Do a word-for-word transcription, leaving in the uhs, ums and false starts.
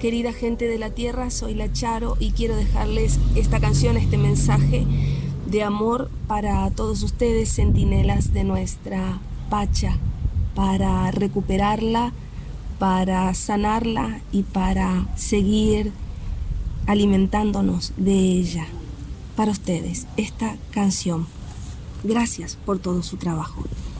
querida gente de la tierra, soy la Charo y quiero dejarles esta canción, este mensaje de amor para todos ustedes, centinelas de nuestra Pacha, para recuperarla, para sanarla y para seguir alimentándonos de ella. Para ustedes, esta canción. Gracias por todo su trabajo.